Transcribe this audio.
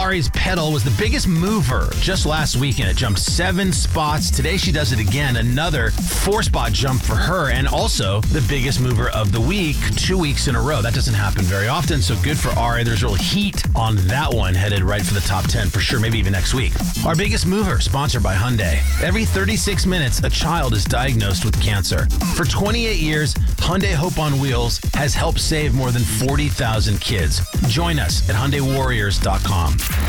Ari's pedal was the biggest mover just last weekend. It jumped 7 spots. Today she does it again. Another 4-spot jump for her, and also the biggest mover of the week 2 weeks in a row. That doesn't happen very often, so good for Ari. There's real heat on that one, headed right for the top 10 for sure, maybe even next week. Our biggest mover, sponsored by Hyundai. Every 36 minutes, a child is diagnosed with cancer. For 28 years, Hyundai Hope on Wheels has helped save more than 40,000 kids. Join us at HyundaiWarriors.com.